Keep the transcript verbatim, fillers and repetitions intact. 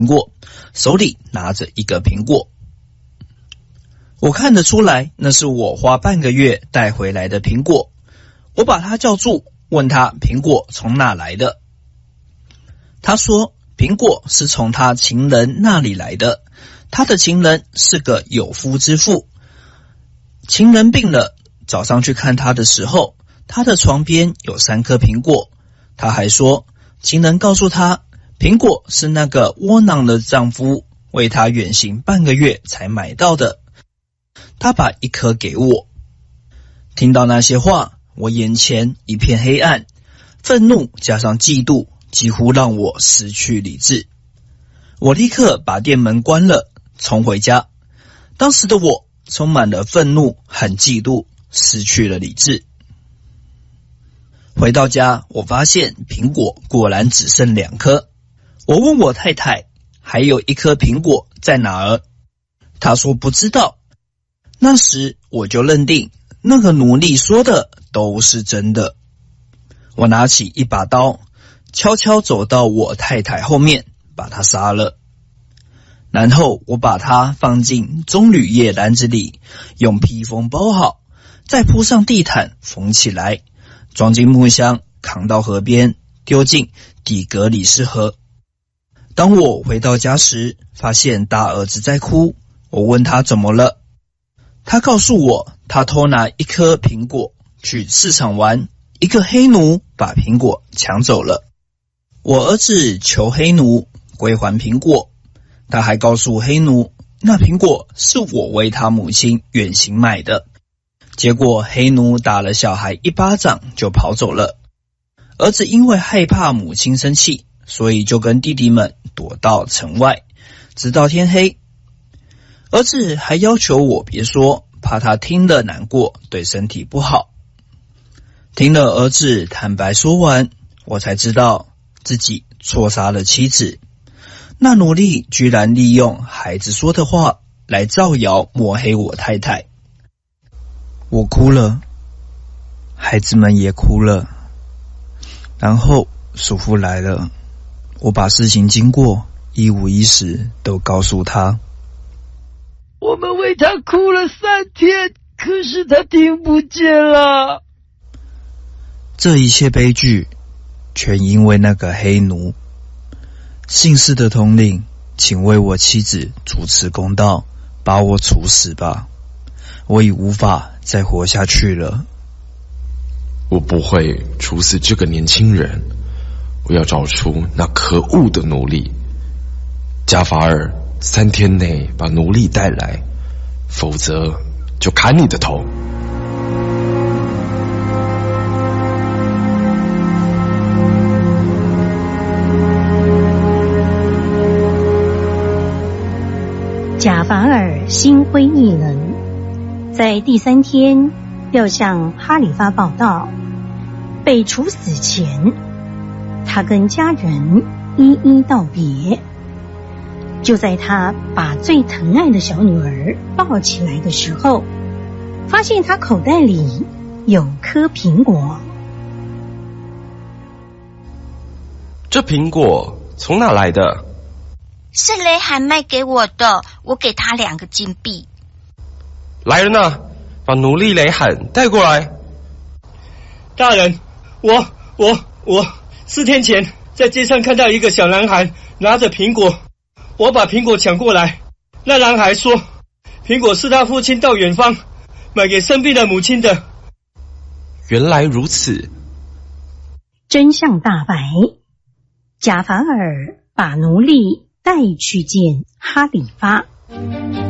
果，手里拿着一个苹果。我看得出来，那是我花半个月带回来的苹果。我把他叫住，问他苹果从哪来的。他说苹果是从他情人那里来的，他的情人是个有夫之妇。情人病了，早上去看他的时候，他的床边有三颗苹果。他还说，情人告诉他，苹果是那个窝囊的丈夫为他远行半个月才买到的。他把一颗给我。听到那些话，我眼前一片黑暗，愤怒加上嫉妒几乎让我失去理智。我立刻把店门关了，冲回家。当时的我充满了愤怒和嫉妒，失去了理智。回到家，我发现苹果果然只剩两颗。我问我太太，还有一颗苹果在哪儿？她说不知道。那时我就认定那个奴隶说的都是真的。我拿起一把刀，悄悄走到我太太后面，把她杀了。然后我把它放进棕榈叶篮子里，用披风包好，再铺上地毯缝起来，装进木箱，扛到河边，丢进底格里斯河。当我回到家时，发现大儿子在哭。我问他怎么了，他告诉我，他偷拿一颗苹果去市场玩，一个黑奴把苹果抢走了。我儿子求黑奴归还苹果，他还告诉黑奴，那苹果是我为他母亲远行买的。结果黑奴打了小孩一巴掌就跑走了。儿子因为害怕母亲生气，所以就跟弟弟们躲到城外，直到天黑。儿子还要求我别说，怕他听了难过，对身体不好。听了儿子坦白说完，我才知道自己错杀了妻子。那奴隶居然利用孩子说的话来造谣抹黑我太太。我哭了，孩子们也哭了。然后叔父来了，我把事情经过一五一十都告诉他。 我们为他哭了三天，可是他听不见了。 这一切悲剧全因为那个黑奴。姓氏的统领，请为我妻子主持公道，把我处死吧，我已无法再活下去了。 我不会处死这个年轻人，我要找出那可恶的奴隶。加法尔，三天内把奴隶带来，否则就砍你的头。 贾法尔心灰意冷，在第三天要向哈里发报道。被处死前，他跟家人一一道别。就在他把最疼爱的小女儿抱起来的时候，发现他口袋里有颗苹果。 这苹果从哪来的？ 是雷罕卖给我的，我给他两个金币。 来人啊，把奴隶雷罕带过来。 大人，我我我四天前在街上看到一个小男孩拿着苹果，我把苹果抢过来。那男孩说，苹果是他父亲到远方买给生病的母亲的。 原来如此， 真相大白。贾法尔把奴隶带去见哈里发。